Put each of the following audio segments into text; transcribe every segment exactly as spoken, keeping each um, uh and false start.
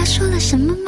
他说了什么吗？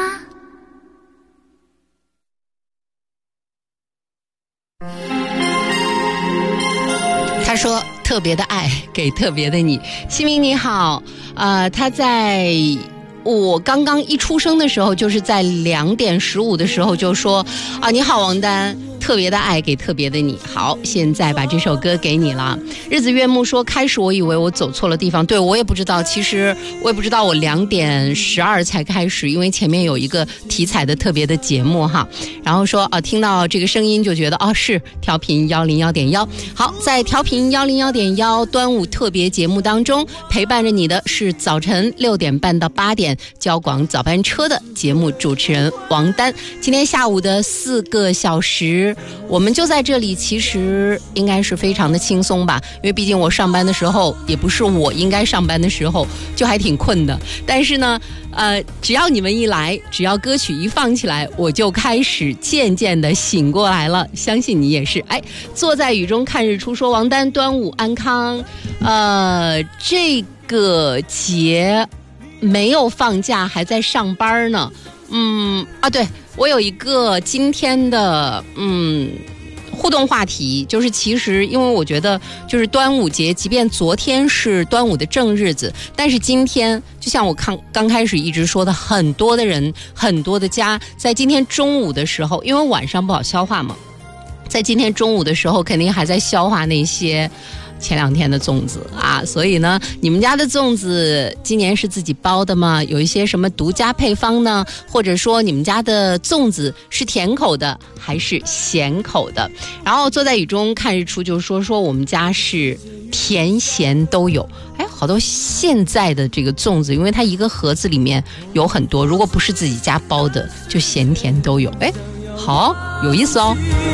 他说特别的爱给特别的你。新明你好，呃，他在我刚刚一出生的时候，就是在两点十五的时候就说啊，你好王丹，特别的爱给特别的你。好，现在把这首歌给你了。日子月暮说，开始我以为我走错了地方，对，我也不知道，其实我也不知道我两点十二才开始，因为前面有一个体彩的特别的节目哈。然后说啊，听到这个声音就觉得哦，是调频幺零幺点幺。好，在调频幺零幺点幺端午特别节目当中，陪伴着你的是早晨六点半到八点交广早班车的节目主持人王丹。今天下午的四个小时，我们就在这里，其实应该是非常的轻松吧，因为毕竟我上班的时候也不是我应该上班的时候，就还挺困的。但是呢呃，只要你们一来，只要歌曲一放起来，我就开始渐渐的醒过来了。相信你也是。哎，坐在雨中看日出说，王丹端午安康。呃，这个节没有放假，还在上班呢。嗯啊，对，我有一个今天的嗯互动话题，就是其实因为我觉得就是端午节，即便昨天是端午的正日子，但是今天就像我刚刚开始一直说的，很多的人很多的家在今天中午的时候，因为晚上不好消化嘛，在今天中午的时候肯定还在消化那些前两天的粽子啊，所以呢，你们家的粽子今年是自己包的吗？有一些什么独家配方呢？或者说你们家的粽子是甜口的还是咸口的？然后坐在雨中看日出就说说我们家是甜咸都有。哎，好多现在的这个粽子，因为它一个盒子里面有很多，如果不是自己家包的，就咸甜都有。哎，好有意思哦。